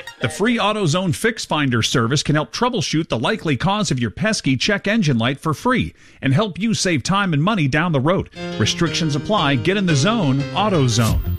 The free AutoZone Fix Finder service can help troubleshoot the likely cause of your pesky check engine light for free and help you save time and money down the road. Restrictions apply. Get in the zone. AutoZone.